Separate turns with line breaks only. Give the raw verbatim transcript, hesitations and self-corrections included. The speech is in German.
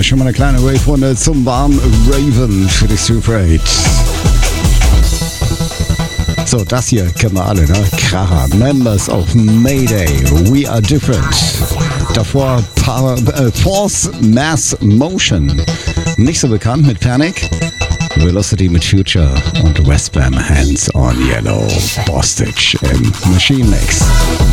schon mal eine kleine Rave-Runde zum warmen Raven für die Super acht. So, das hier kennen wir alle, ne? Kracher, Members of Mayday, We Are Different. Davor Power, äh, Force Mass Motion. Nicht so bekannt mit Panic. Velocity mit Future und Westbam Hands on Yellow. Bostage im Machine Mix.